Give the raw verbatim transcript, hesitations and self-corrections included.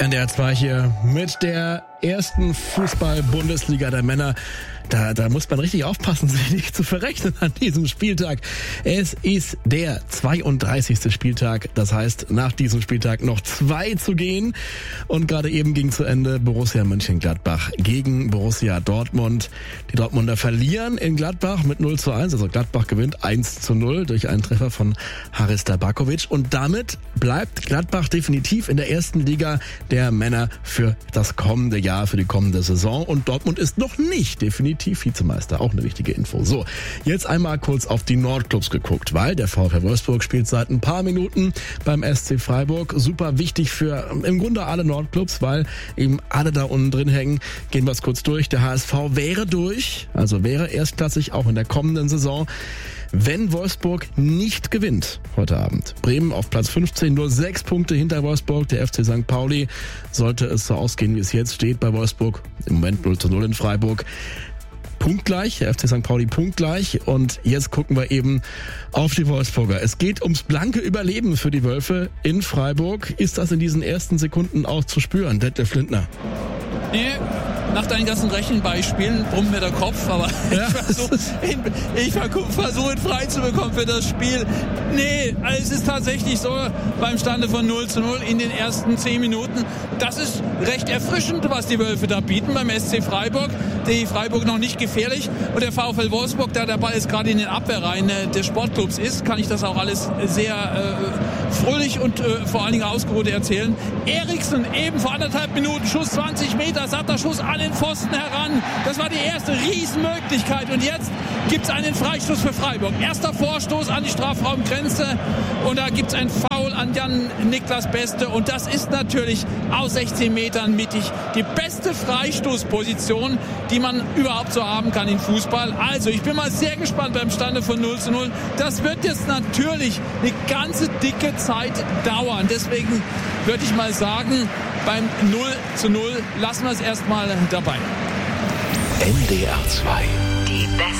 N D R zwei hier mit der ersten Fußball-Bundesliga der Männer. Da, da muss man richtig aufpassen, sich nicht zu verrechnen an diesem Spieltag. Es ist der zweiunddreißigste Spieltag. Das heißt, nach diesem Spieltag noch zwei zu gehen. Und gerade eben ging zu Ende Borussia Mönchengladbach gegen Borussia Dortmund. Die Dortmunder verlieren in Gladbach mit null zu eins. Also Gladbach gewinnt eins zu null durch einen Treffer von Haris Tabakovic. Und damit bleibt Gladbach definitiv in der ersten Liga der Männer für das kommende Jahr, für die kommende Saison. Und Dortmund ist noch nicht definitiv Vizemeister. Auch eine wichtige Info. So, jetzt einmal kurz auf die Nordclubs geguckt, weil der VfL Wolfsburg spielt seit ein paar Minuten beim S C Freiburg. Super wichtig für im Grunde alle Nordclubs, weil eben alle da unten drin hängen. Gehen wir es kurz durch. Der H S V wäre durch, also wäre erstklassig auch in der kommenden Saison, wenn Wolfsburg nicht gewinnt heute Abend. Bremen auf Platz fünfzehn, nur sechs Punkte hinter Wolfsburg. Der F C Sankt Pauli, sollte es so ausgehen, wie es jetzt steht bei Wolfsburg, im Moment null zu null in Freiburg. Punktgleich, der F C Sankt Pauli punktgleich. Und jetzt gucken wir eben auf die Wolfsburger. Es geht ums blanke Überleben für die Wölfe in Freiburg. Ist das in diesen ersten Sekunden auch zu spüren, Detlef Lindner? Nee, nach deinen ganzen Rechenbeispielen brummt mir der Kopf, aber ja. ich versuche ihn, ich versuch ihn frei zu bekommen für das Spiel. Nee, also es ist tatsächlich so, beim Stande von null zu null in den ersten zehn Minuten. Das ist recht erfrischend, was die Wölfe da bieten beim S C Freiburg. Die Freiburg noch nicht gefährlich. Und der VfL Wolfsburg, da der Ball jetzt gerade in den Abwehrreihen des Sportclubs ist, kann ich das auch alles sehr äh, fröhlich und äh, vor allen Dingen ausgeruht erzählen. Eriksen eben vor anderthalb Minuten, Schuss zwanzig Meter, satter Schuss an den Pfosten heran. Das war die erste Riesenmöglichkeit. Und jetzt gibt es einen Freistoß für Freiburg. Erster Vorstoß an die Strafraumgrenze. Und da gibt es ein Foul an Jan-Niklas Beste. Und das ist natürlich aus sechzehn Metern mittig die beste Freistoßposition, die man überhaupt so haben kann im Fußball. Also ich bin mal sehr gespannt beim Stande von null zu null. Das wird jetzt natürlich eine ganze dicke Zeit dauern. Deswegen würde ich mal sagen, beim null zu null lassen wir es erstmal dabei. N D R zwei. Die besten